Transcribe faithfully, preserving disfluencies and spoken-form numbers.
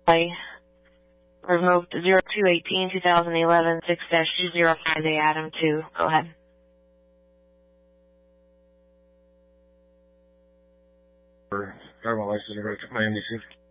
I revoked zero two eighteen two thousand eleven six dash two zero five A Adam two. Go ahead. For driver's license, Miami C.